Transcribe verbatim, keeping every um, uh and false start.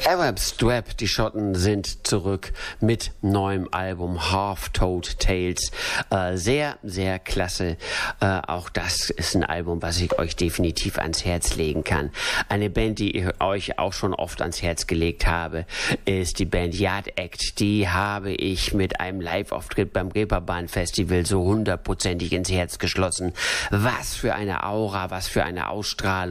Arab Strap, die Schotten sind zurück mit neuem Album Half-Told Tales. Äh, sehr, sehr klasse. Äh, auch das ist ein Album, was ich euch definitiv ans Herz legen kann. Eine Band, die ich euch auch schon oft ans Herz gelegt habe, ist die Band Yard Act. Die habe ich mit einem Live-Auftritt beim Reeperbahn Festival so hundertprozentig ins Herz geschlossen. Was für eine Aura, was für eine Ausstrahlung.